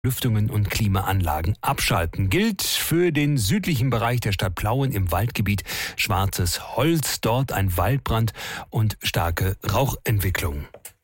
Lüftungen und Klimaanlagen abschalten. Gilt für den südlichen Bereich der Stadt Plauen im Waldgebiet Schwarzes Holz. Dort ein Waldbrand und starke Rauchentwicklung.